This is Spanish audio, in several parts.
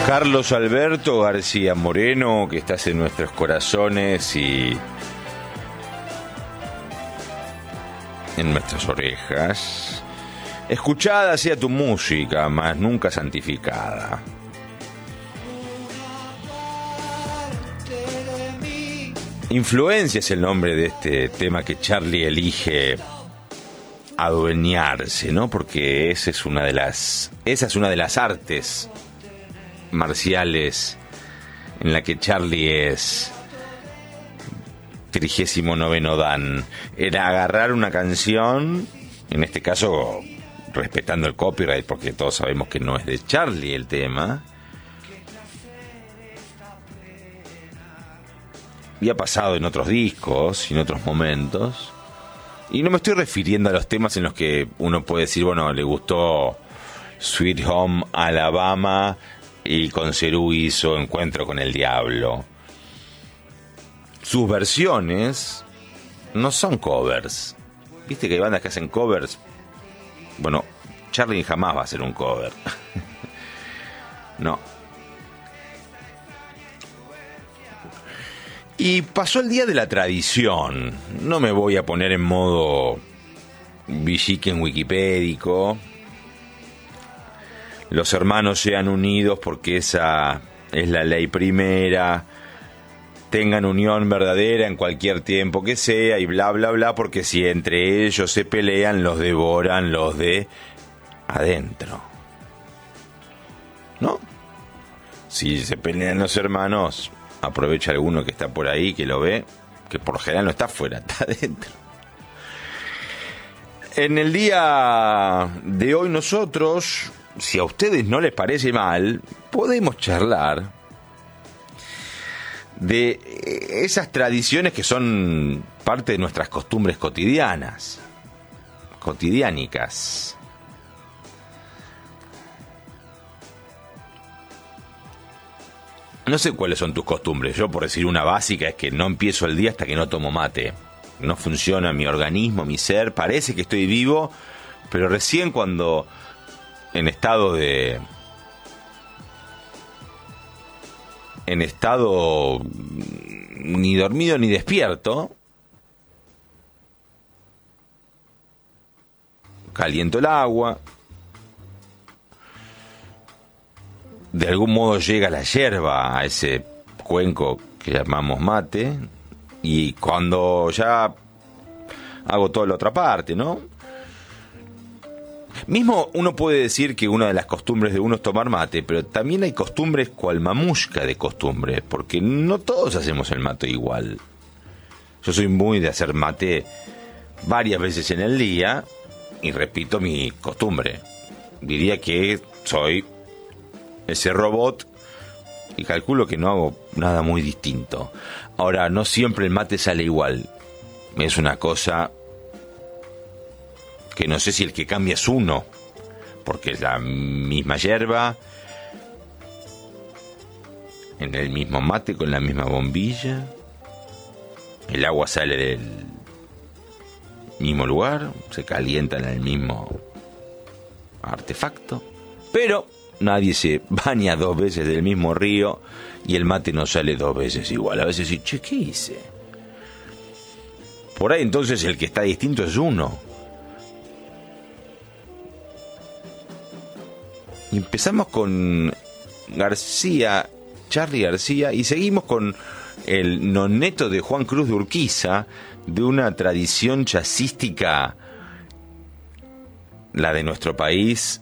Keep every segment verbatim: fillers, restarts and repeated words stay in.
Carlos Alberto García Moreno, que estás en nuestros corazones y en nuestras orejas. Escuchada sea tu música, mas nunca santificada. Influencia es el nombre de este tema que Charlie elige adueñarse, ¿no? Porque esa es una de las, esa es una de las artes marciales en la que Charlie es trigésimo noveno dan. Era agarrar una canción, en este caso respetando el copyright, porque todos sabemos que no es de Charlie el tema, y ha pasado en otros discos y en otros momentos, y no me estoy refiriendo a los temas en los que uno puede decir, bueno, le gustó Sweet Home Alabama y con Cerú hizo Encuentro con el Diablo. Sus versiones no son covers. Viste que hay bandas que hacen covers. Bueno, Charlie jamás va a hacer un cover. No. Y pasó el día de la tradición. No me voy a poner en modo villiquen wikipédico. Los hermanos sean unidos porque esa es la ley primera. Tengan unión verdadera en cualquier tiempo que sea y bla bla bla, porque si entre ellos se pelean, los devoran los de adentro. ¿No? Si se pelean los hermanos, aprovecha alguno que está por ahí, que lo ve, que por lo general no está afuera, está adentro. En el día de hoy nosotros, si a ustedes no les parece mal, podemos charlar de esas tradiciones que son parte de nuestras costumbres cotidianas, cotidiánicas. No sé cuáles son tus costumbres. Yo, por decir una básica, es que no empiezo el día hasta que no tomo mate. No funciona mi organismo, mi ser. Parece que estoy vivo, pero recién cuando en estado de... en estado ni dormido ni despierto, caliento el agua, de algún modo llega la yerba a ese cuenco que llamamos mate, y cuando ya hago toda la otra parte, ¿no? Mismo uno puede decir que una de las costumbres de uno es tomar mate, pero también hay costumbres cual mamushka de costumbres, porque no todos hacemos el mate igual. Yo soy muy de hacer mate varias veces en el día, y repito mi costumbre. Diría que soy ese robot y calculo que no hago nada muy distinto. Ahora, no siempre el mate sale igual. Es una cosa que no sé si el que cambia es uno, porque es la misma yerba, en el mismo mate, con la misma bombilla, el agua sale del mismo lugar, se calienta en el mismo artefacto, pero nadie se baña dos veces del mismo río y el mate no sale dos veces igual. A veces sí, che, ¿qué hice? Por ahí entonces el que está distinto es uno. Y empezamos con García, Charly García, y seguimos con el noneto de Juan Cruz de Urquiza, de una tradición jazzística, la de nuestro país,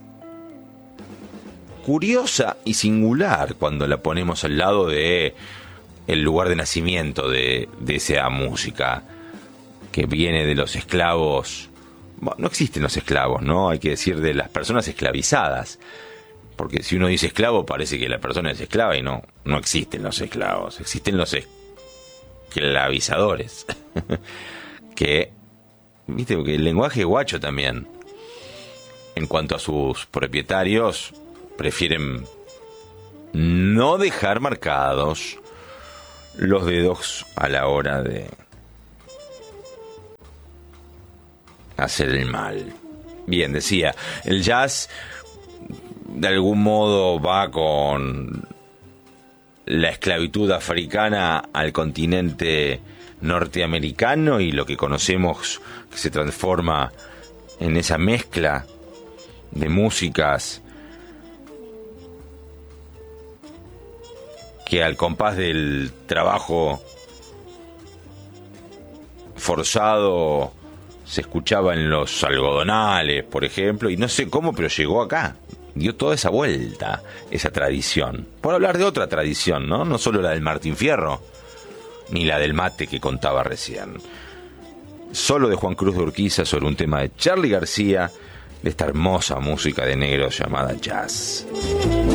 curiosa y singular cuando la ponemos al lado de el lugar de nacimiento de, de esa música que viene de los esclavos. Bueno, no existen los esclavos, ¿no? Hay que decir de las personas esclavizadas. Porque si uno dice esclavo parece que la persona es esclava, y no, no existen los esclavos, existen los esclavizadores. Que, viste, que el lenguaje guacho también, en cuanto a sus propietarios, prefieren no dejar marcados los dedos a la hora de hacer el mal. Bien, decía, el jazz de algún modo va con la esclavitud africana al continente norteamericano y lo que conocemos que se transforma en esa mezcla de músicas que al compás del trabajo forzado se escuchaba en los algodonales, por ejemplo, y no sé cómo, pero llegó acá, dio toda esa vuelta, esa tradición. Por hablar de otra tradición, ¿no? No solo la del Martín Fierro, ni la del mate que contaba recién. Solo de Juan Cruz de Urquiza sobre un tema de Charly García, de esta hermosa música de negros llamada jazz.